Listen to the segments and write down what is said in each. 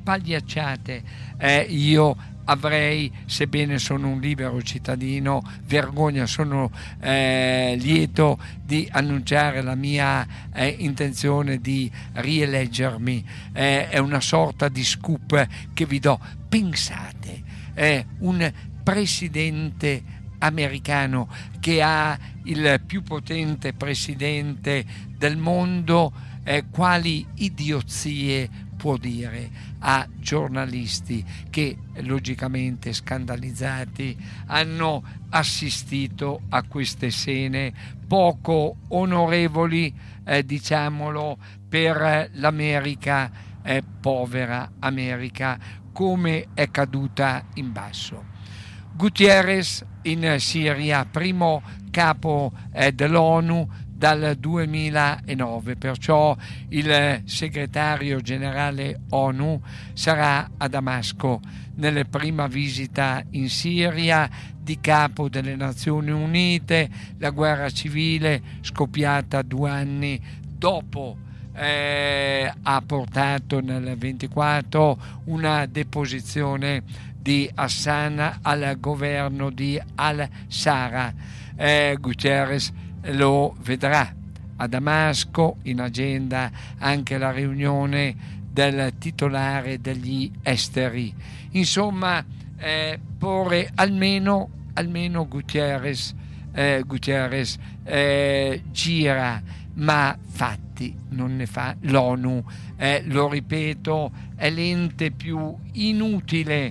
pagliacciate io avrei, sebbene sono un libero cittadino, vergogna, sono lieto di annunciare la mia intenzione di rieleggermi. È una sorta di scoop che vi do. Pensate, un presidente americano che ha il più potente presidente del mondo, quali idiozie può dire a giornalisti che logicamente scandalizzati hanno assistito a queste scene poco onorevoli, diciamolo, per l'America, povera America, come è caduta in basso. Guterres in Siria, primo capo dell'ONU dal 2009, perciò il segretario generale ONU sarà a Damasco nella prima visita in Siria di capo delle Nazioni Unite, la guerra civile scoppiata 2 anni dopo. Ha portato nel 24 una deposizione di Hassan al governo di al-Sara. Guterres lo vedrà a Damasco, in agenda anche la riunione del titolare degli esteri. Insomma, porre almeno Guterres gira, ma fatti non ne fa. L'ONU, lo ripeto, è l'ente più inutile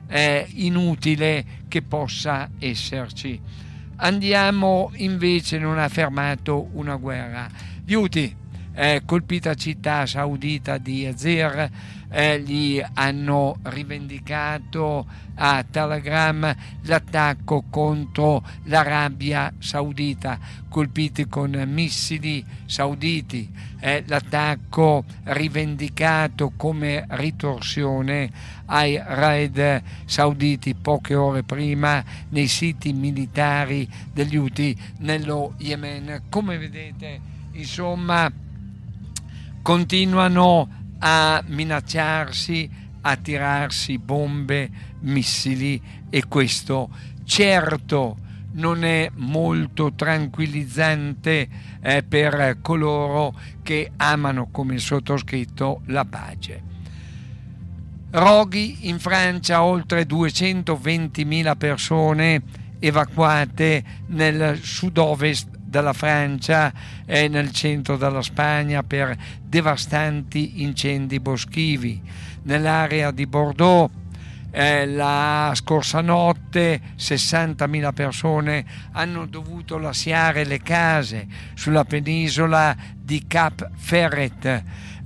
che possa esserci. Andiamo invece, non ha fermato una guerra. Gli Houthi, colpita città saudita di Azir, gli hanno rivendicato a Telegram l'attacco contro l'Arabia Saudita, colpiti con missili sauditi, l'attacco rivendicato come ritorsione ai raid sauditi poche ore prima nei siti militari degli Houthi nello Yemen. Come vedete, insomma, continuano a minacciarsi, a tirarsi bombe, missili, e questo certo non è molto tranquillizzante per coloro che amano, come il sottoscritto, la pace. Roghi in Francia, oltre 220.000 persone evacuate nel sud-ovest della Francia e nel centro della Spagna per devastanti incendi boschivi. Nell'area di Bordeaux la scorsa notte 60.000 persone hanno dovuto lasciare le case sulla penisola di Cap Ferret,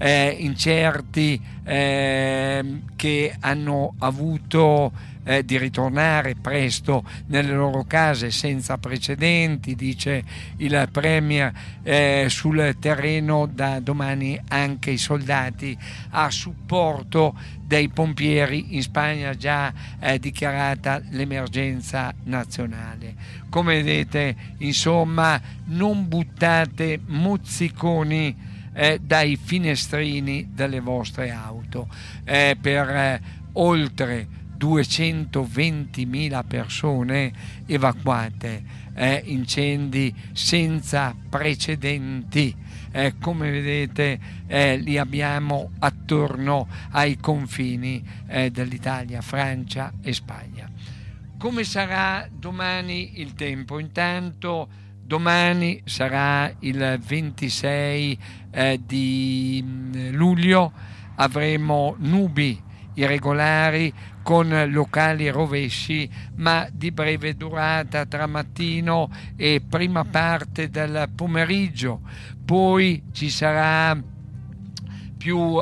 incerti che hanno avuto di ritornare presto nelle loro case, senza precedenti, dice il premier, sul terreno da domani anche i soldati a supporto dei pompieri. In Spagna già è dichiarata l'emergenza nazionale. Come vedete, insomma, non buttate mozziconi dai finestrini delle vostre auto. Per oltre 220.000 persone evacuate, incendi senza precedenti. Come vedete, li abbiamo attorno ai confini dell'Italia, Francia e Spagna. Come sarà domani il tempo? Intanto domani sarà il 26 di luglio, avremo nubi irregolari con locali rovesci, ma di breve durata tra mattino e prima parte del pomeriggio. Poi ci sarà più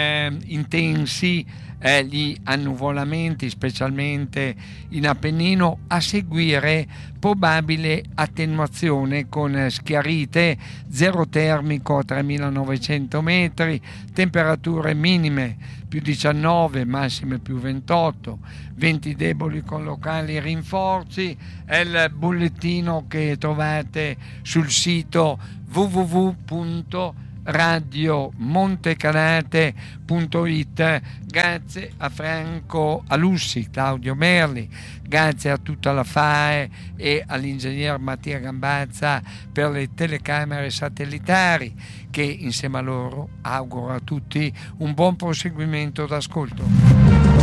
intensi gli annuvolamenti, specialmente in Appennino, a seguire probabile attenuazione con schiarite, zero termico a 3.900 metri, temperature minime più 19, massime più 28, venti deboli con locali rinforzi. È il bollettino che trovate sul sito www.meteo.it. radiomontecanate.it. Grazie a Franco Alussi, Claudio Merli, grazie a tutta la FAE e all'ingegner Mattia Gambazza per le telecamere satellitari, che insieme a loro auguro a tutti un buon proseguimento d'ascolto.